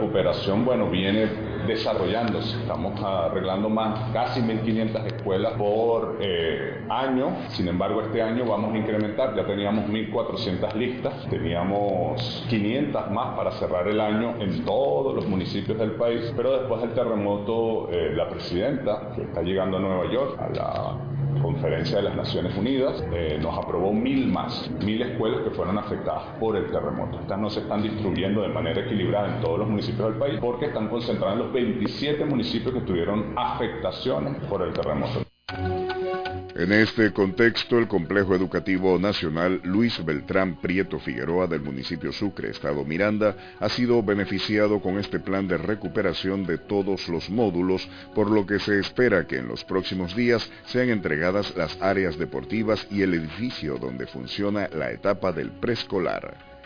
recuperación, bueno, viene desarrollándose. Estamos arreglando casi 1.500 escuelas por año. Sin embargo, este año vamos a incrementar. Ya teníamos 1.400 listas. Teníamos 500 más para cerrar el año en todos los municipios del país. Pero después del terremoto, la presidenta, que está llegando a Nueva York, a la Conferencia de las Naciones Unidas, nos aprobó 1.000 escuelas que fueron afectadas por el terremoto. Estas no se están distribuyendo de manera equilibrada en todos los municipios del país porque están concentradas en los 27 municipios que tuvieron afectaciones por el terremoto. En este contexto, el Complejo Educativo Nacional Luis Beltrán Prieto Figueroa del municipio Sucre, Estado Miranda, ha sido beneficiado con este plan de recuperación de todos los módulos, por lo que se espera que en los próximos días sean entregadas las áreas deportivas y el edificio donde funciona la etapa del preescolar.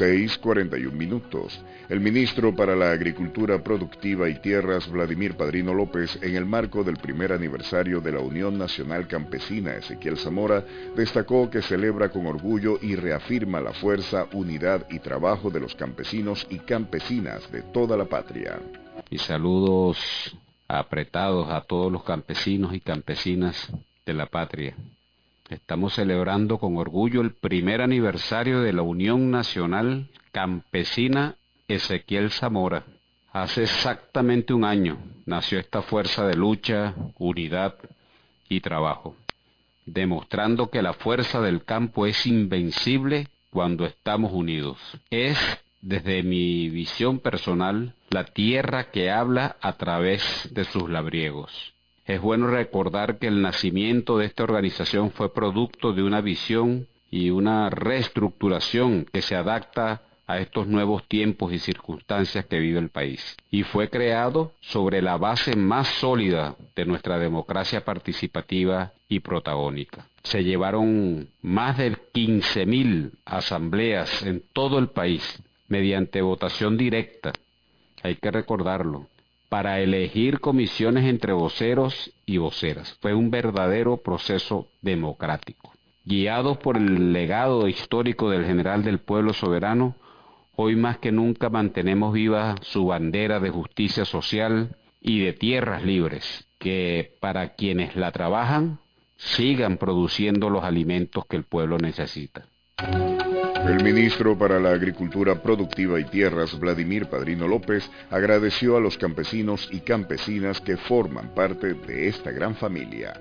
6:41. El ministro para la Agricultura Productiva y Tierras, Vladimir Padrino López, en el marco del primer aniversario de la Unión Nacional Campesina Ezequiel Zamora, destacó que celebra con orgullo y reafirma la fuerza, unidad y trabajo de los campesinos y campesinas de toda la patria. Y saludos apretados a todos los campesinos y campesinas de la patria. Estamos celebrando con orgullo el primer aniversario de la Unión Nacional Campesina Ezequiel Zamora. Hace exactamente un año nació esta fuerza de lucha, unidad y trabajo, demostrando que la fuerza del campo es invencible cuando estamos unidos. Es, desde mi visión personal, la tierra que habla a través de sus labriegos. Es bueno recordar que el nacimiento de esta organización fue producto de una visión y una reestructuración que se adapta a estos nuevos tiempos y circunstancias que vive el país. Y fue creado sobre la base más sólida de nuestra democracia participativa y protagónica. Se llevaron más de 15.000 asambleas en todo el país mediante votación directa, hay que recordarlo, para elegir comisiones entre voceros y voceras. Fue un verdadero proceso democrático. Guiados por el legado histórico del general del pueblo soberano, hoy más que nunca mantenemos viva su bandera de justicia social y de tierras libres, que para quienes la trabajan, sigan produciendo los alimentos que el pueblo necesita. El ministro para la Agricultura Productiva y Tierras, Vladimir Padrino López, agradeció a los campesinos y campesinas que forman parte de esta gran familia.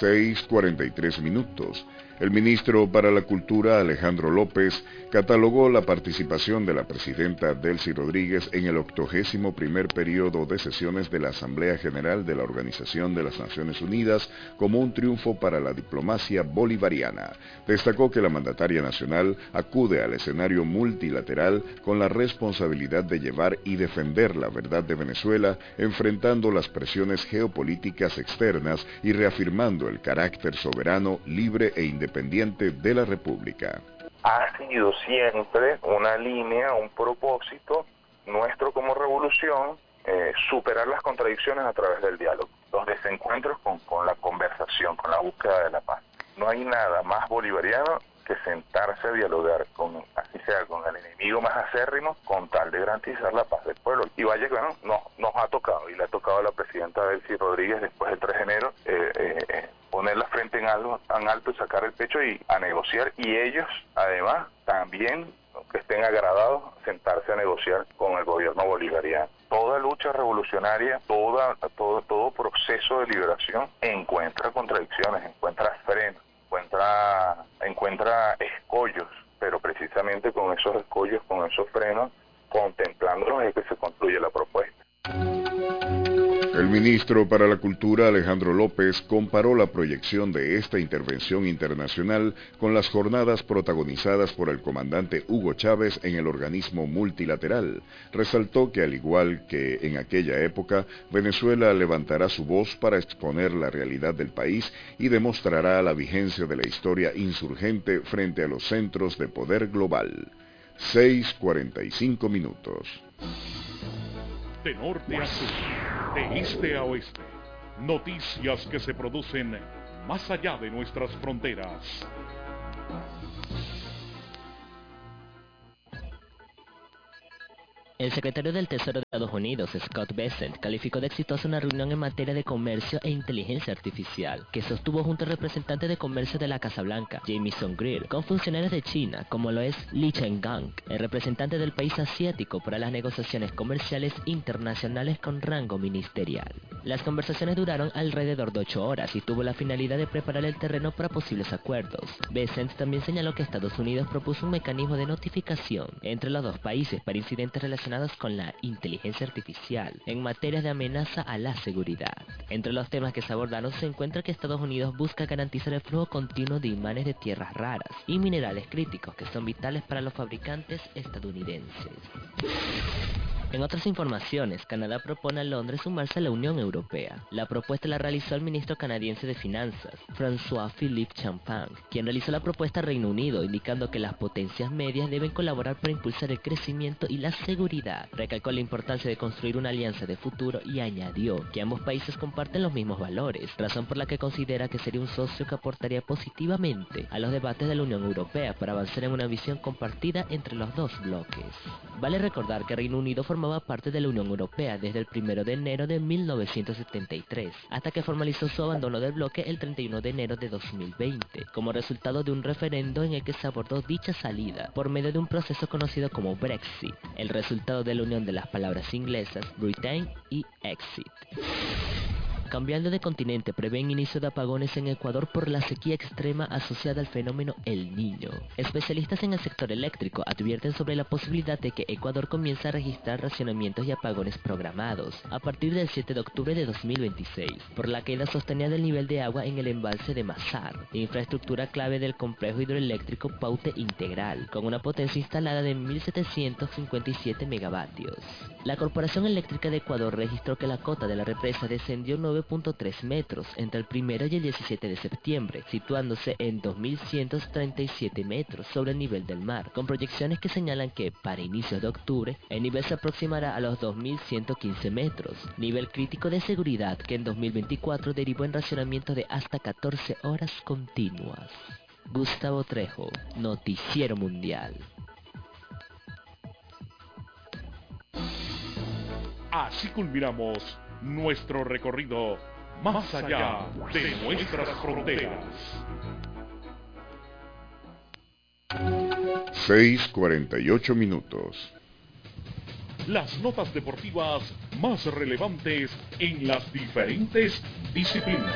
6:43. El ministro para la Cultura, Alejandro López, catalogó la participación de la presidenta Delcy Rodríguez en el 81º periodo de sesiones de la Asamblea General de la Organización de las Naciones Unidas como un triunfo para la diplomacia bolivariana. Destacó que la mandataria nacional acude al escenario multilateral con la responsabilidad de llevar y defender la verdad de Venezuela, enfrentando las presiones geopolíticas externas y reafirmando el carácter soberano, libre e independiente de la República. Ha sido siempre una línea, un propósito nuestro como revolución, superar las contradicciones a través del diálogo, los desencuentros con la conversación, con la búsqueda de la paz. No hay nada más bolivariano que sentarse a dialogar con, así sea, con el enemigo más acérrimo, con tal de garantizar la paz del pueblo. Y vaya que bueno, nos ha tocado, y le ha tocado a la presidenta Delcy Rodríguez después del 3 de enero, poner la frente en alto y sacar el pecho y a negociar, y ellos además también, que estén agradados, sentarse a negociar con el gobierno bolivariano. Toda lucha revolucionaria, todo proceso de liberación encuentra contradicciones, encuentra frenos, encuentra escollos, pero precisamente con esos escollos, con esos frenos, contemplándolos es que se construye la propuesta. El ministro para la Cultura, Alejandro López, comparó la proyección de esta intervención internacional con las jornadas protagonizadas por el comandante Hugo Chávez en el organismo multilateral. Resaltó que, al igual que en aquella época, Venezuela levantará su voz para exponer la realidad del país y demostrará la vigencia de la historia insurgente frente a los centros de poder global. 6:45. De norte a sur, de este a oeste, noticias que se producen más allá de nuestras fronteras. El secretario del Tesoro de Estados Unidos, Scott Bessent, calificó de exitosa una reunión en materia de comercio e inteligencia artificial, que sostuvo junto al representante de comercio de la Casa Blanca, Jamieson Greer, con funcionarios de China, como lo es Li Chenggang, el representante del país asiático para las negociaciones comerciales internacionales con rango ministerial. Las conversaciones duraron alrededor de 8 horas y tuvo la finalidad de preparar el terreno para posibles acuerdos. Bessent también señaló que Estados Unidos propuso un mecanismo de notificación entre los dos países para incidentes relacionados con la inteligencia artificial en materia de amenaza a la seguridad. Entre los temas que se abordaron se encuentra que Estados Unidos busca garantizar el flujo continuo de imanes de tierras raras y minerales críticos que son vitales para los fabricantes estadounidenses. En otras informaciones, Canadá propone a Londres sumarse a la Unión Europea. La propuesta la realizó el ministro canadiense de Finanzas, François-Philippe Champagne, quien realizó la propuesta a Reino Unido, indicando que las potencias medias deben colaborar para impulsar el crecimiento y la seguridad. Recalcó la importancia de construir una alianza de futuro y añadió que ambos países comparten los mismos valores, razón por la que considera que sería un socio que aportaría positivamente a los debates de la Unión Europea para avanzar en una visión compartida entre los dos bloques. Vale recordar que Reino Unido formaba parte de la Unión Europea desde el 1 de enero de 1973, hasta que formalizó su abandono del bloque el 31 de enero de 2020, como resultado de un referendo en el que se abordó dicha salida por medio de un proceso conocido como Brexit, el resultado de la unión de las palabras inglesas Britain y Exit. Cambiando de continente, prevén inicio de apagones en Ecuador por la sequía extrema asociada al fenómeno El Niño. Especialistas en el sector eléctrico advierten sobre la posibilidad de que Ecuador comience a registrar racionamientos y apagones programados a partir del 7 de octubre de 2026, por la caída sostenida del nivel de agua en el embalse de Mazar, infraestructura clave del complejo hidroeléctrico Paute Integral, con una potencia instalada de 1.757 megavatios. La Corporación Eléctrica de Ecuador registró que la cota de la represa descendió 9.3 metros entre el 1 y el 17 de septiembre, situándose en 2.137 metros sobre el nivel del mar, con proyecciones que señalan que, para inicios de octubre, el nivel se aproximará a los 2.115 metros, nivel crítico de seguridad que en 2024 derivó en racionamiento de hasta 14 horas continuas. Gustavo Trejo, Noticiero Mundial. Así culminamos nuestro recorrido más allá de nuestras fronteras. 6:48 minutos. Las notas deportivas más relevantes en las diferentes disciplinas.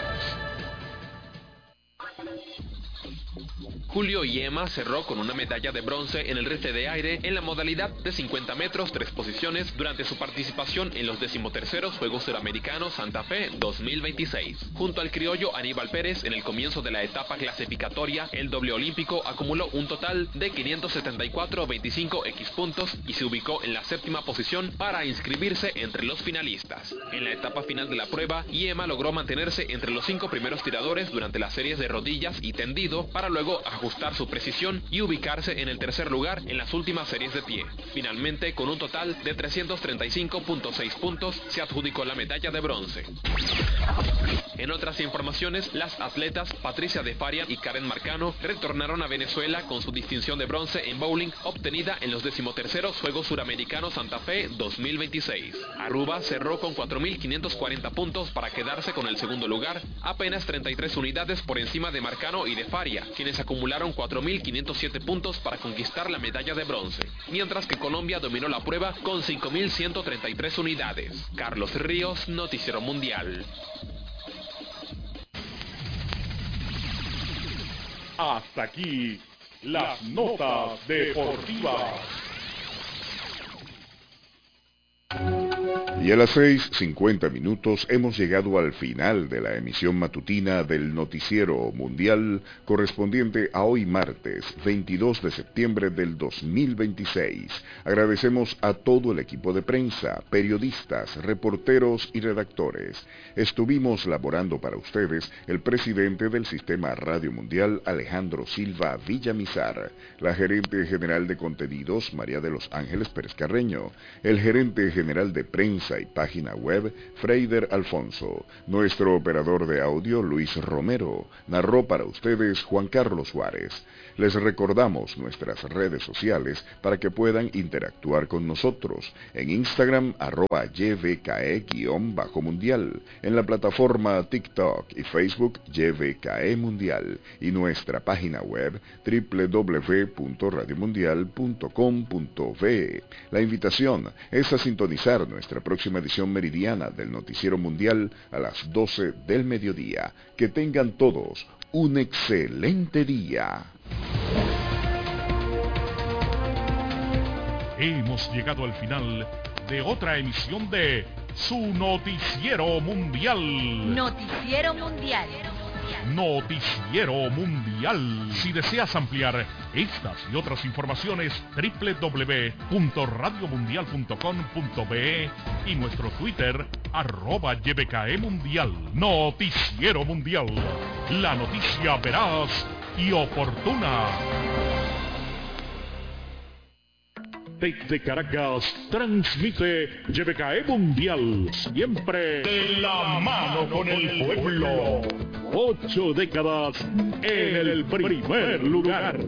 Julio Yema cerró con una medalla de bronce en el rifle de aire en la modalidad de 50 metros 3 posiciones durante su participación en los 13º Juegos Suramericanos Santa Fe 2026. Junto al criollo Aníbal Pérez, en el comienzo de la etapa clasificatoria, el doble olímpico acumuló un total de 574.25 X puntos y se ubicó en la 7ª posición para inscribirse entre los finalistas. En la etapa final de la prueba, Yema logró mantenerse entre los 5 primeros tiradores durante las series de rodillas y tendido para luego ajustar su precisión y ubicarse en el tercer lugar en las últimas series de pie. Finalmente, con un total de 335.6 puntos, se adjudicó la medalla de bronce. En otras informaciones, las atletas Patricia de Faria y Karen Marcano retornaron a Venezuela con su distinción de bronce en bowling obtenida en los 13º Juegos Suramericanos Santa Fe 2026. Aruba cerró con 4.540 puntos para quedarse con el segundo lugar, apenas 33 unidades por encima de Marcano y de Faria, quienes acumularon 4.507 puntos para conquistar la medalla de bronce, mientras que Colombia dominó la prueba con 5.133 unidades. Carlos Ríos, Noticiero Mundial. Hasta aquí las notas deportivas. Y a las 6:50 minutos hemos llegado al final de la emisión matutina del Noticiero Mundial correspondiente a hoy martes 22 de septiembre del 2026. Agradecemos a todo el equipo de prensa, periodistas, reporteros y redactores. Estuvimos laborando para ustedes el presidente del Sistema Radio Mundial, Alejandro Silva Villamizar, la gerente general de contenidos, María de los Ángeles Pérez Carreño, el gerente general de prensa prensa y página web Freider Alfonso. Nuestro operador de audio Luis Romero. Narró para ustedes Juan Carlos Suárez. Les recordamos nuestras redes sociales para que puedan interactuar con nosotros. En Instagram @YVKE_mundial, en la plataforma TikTok y Facebook YVKE Mundial y nuestra página web www.radiomundial.com.be. La invitación es a sintonizar nuestra próxima edición meridiana del Noticiero Mundial a las 12 del mediodía. Que tengan todos un excelente día. Hemos llegado al final de otra emisión de su Noticiero Mundial. Noticiero Mundial. Noticiero Mundial. Si deseas ampliar estas y otras informaciones, www.radiomundial.com.be y nuestro Twitter, @YVKE-Mundial. Noticiero Mundial. La noticia veraz y oportuna. Desde Caracas transmite YVKE Mundial, siempre de la mano con el pueblo. 8 décadas en el primer lugar.